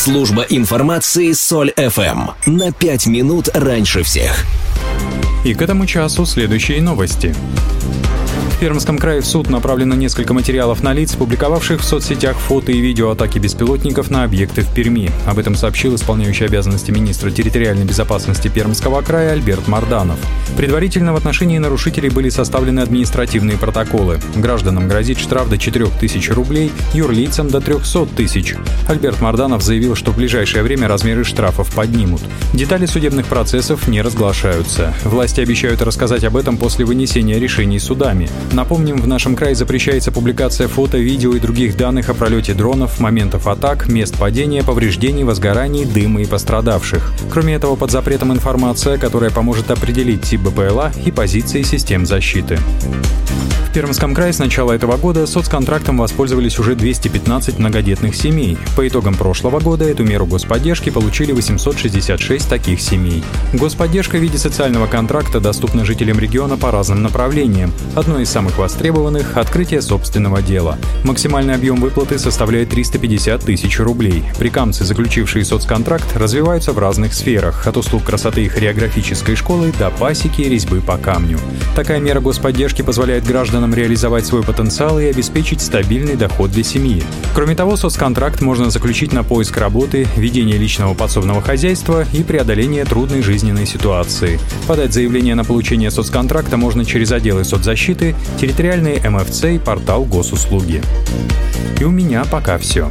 Служба информации Соль ФМ. На 5 минут раньше всех. И к этому часу следующие новости. В Пермском крае в суд направлено несколько материалов на лиц, публиковавших в соцсетях фото и видео атаки беспилотников на объекты в Перми. Об этом сообщил исполняющий обязанности министра территориальной безопасности Пермского края Альберт Марданов. Предварительно в отношении нарушителей были составлены административные протоколы. Гражданам грозит штраф до 4000 рублей, юрлицам до 300 тысяч. Альберт Марданов заявил, что в ближайшее время размеры штрафов поднимут. Детали судебных процессов не разглашаются. Власти обещают рассказать об этом после вынесения решений судами. Напомним, в нашем крае запрещается публикация фото, видео и других данных о пролете дронов, моментов атак, мест падения, повреждений, возгораний, дыма и пострадавших. Кроме этого, под запретом информация, которая поможет определить тип БПЛА и позиции систем защиты. В Пермском крае с начала этого года соцконтрактом воспользовались уже 215 многодетных семей. По итогам прошлого года эту меру господдержки получили 866 таких семей. Господдержка в виде социального контракта доступна жителям региона по разным направлениям. Одно из самых востребованных – открытие собственного дела. Максимальный объем выплаты составляет 350 тысяч рублей. Прикамцы, заключившие соцконтракт, развиваются в разных сферах – от услуг красоты и хореографической школы до пасеки и резьбы по камню. Такая мера господдержки позволяет гражданам реализовать свой потенциал и обеспечить стабильный доход для семьи. Кроме того, соцконтракт можно заключить на поиск работы, ведение личного подсобного хозяйства и преодоление трудной жизненной ситуации. Подать заявление на получение соцконтракта можно через отделы соцзащиты, территориальные МФЦ и портал госуслуги. И у меня пока все.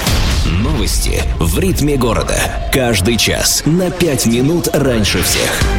Новости в ритме города. Каждый час на 5 минут раньше всех.